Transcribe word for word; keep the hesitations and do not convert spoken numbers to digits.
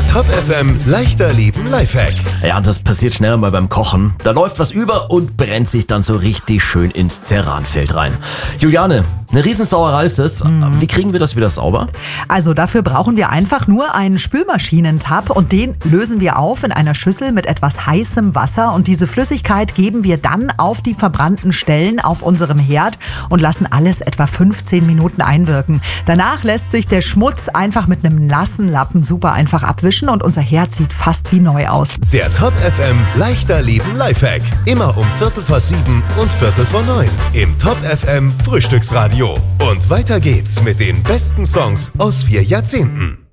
Top F M leichter leben Lifehack. Ja, das passiert schnell mal beim Kochen. Da läuft was über und brennt sich dann so richtig schön ins Ceranfeld rein. Juliane, eine Riesensauerei ist das. Mhm. Wie kriegen wir das wieder sauber? Also dafür brauchen wir einfach nur einen Spülmaschinentab und den lösen wir auf in einer Schüssel mit etwas heißem Wasser und diese Flüssigkeit geben wir dann auf die verbrannten Stellen auf unserem Herd und lassen alles etwa fünfzehn Minuten einwirken. Danach lässt sich der Schmutz einfach mit einem nassen Lappen super einfach abwischen und unser Herd sieht fast wie neu aus. Der Top F M leichter leben Lifehack. Immer um Viertel vor sieben und Viertel vor neun im Top F M Frühstücksradio. Und weiter geht's mit den besten Songs aus vier Jahrzehnten.